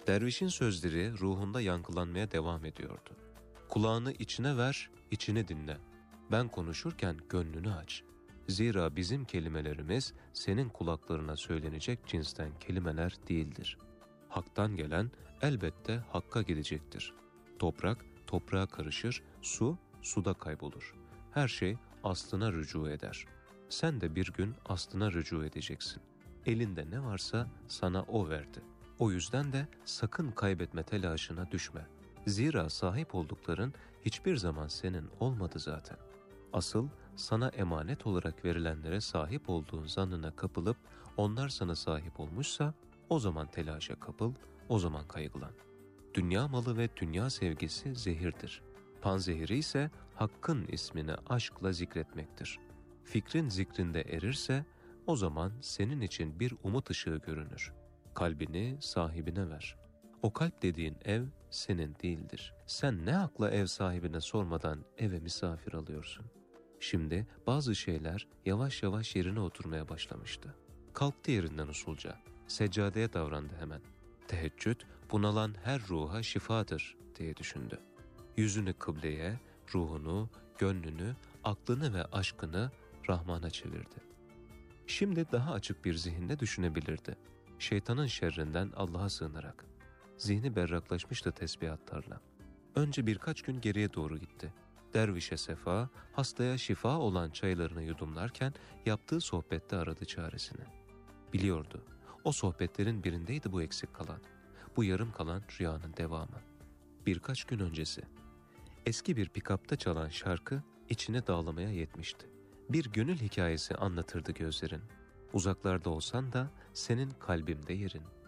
Dervişin sözleri ruhunda yankılanmaya devam ediyordu. Kulağını içine ver, içini dinle. Ben konuşurken gönlünü aç. Zira bizim kelimelerimiz senin kulaklarına söylenecek cinsten kelimeler değildir. Hak'tan gelen elbette Hakk'a gidecektir. Toprak toprağa karışır, su suda kaybolur. Her şey aslına rücu eder. Sen de bir gün aslına rücu edeceksin. Elinde ne varsa sana o verdi. O yüzden de sakın kaybetme telaşına düşme. Zira sahip oldukların hiçbir zaman senin olmadı zaten. Asıl sana emanet olarak verilenlere sahip olduğun zannına kapılıp onlar sana sahip olmuşsa o zaman telaşa kapıl, o zaman kaygılan. Dünya malı ve dünya sevgisi zehirdir. Panzehiri ise Hakk'ın ismini aşkla zikretmektir. Fikrin zikrinde erirse o zaman senin için bir umut ışığı görünür. Kalbini sahibine ver. O kalp dediğin ev senin değildir. Sen ne hakla ev sahibine sormadan eve misafir alıyorsun? Şimdi bazı şeyler yavaş yavaş yerine oturmaya başlamıştı. Kalktı yerinden usulca. Seccadeye davrandı hemen. Teheccüd bunalan her ruha şifadır diye düşündü. Yüzünü kıbleye, ruhunu, gönlünü, aklını ve aşkını Rahman'a çevirdi. Şimdi daha açık bir zihinle düşünebilirdi. Şeytanın şerrinden Allah'a sığınarak. Zihni berraklaşmıştı tesbihatlarla. Önce birkaç gün geriye doğru gitti. Dervişe sefa, hastaya şifa olan çaylarını yudumlarken yaptığı sohbette aradı çaresini. Biliyordu, o sohbetlerin birindeydi bu eksik kalan, bu yarım kalan rüyanın devamı. Birkaç gün öncesi. Eski bir pikapta çalan şarkı içine dağlamaya yetmişti. Bir gönül hikayesi anlatırdı gözlerin. Uzaklarda olsan da senin kalbimde yerin.